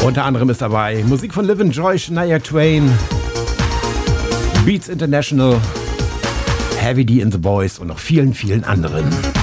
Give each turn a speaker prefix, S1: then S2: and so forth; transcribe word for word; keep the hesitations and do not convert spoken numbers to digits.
S1: Unter anderem ist dabei Musik von Livin' Joy, Shania Twain, Beats International, Heavy D and the Boys und noch vielen, vielen anderen.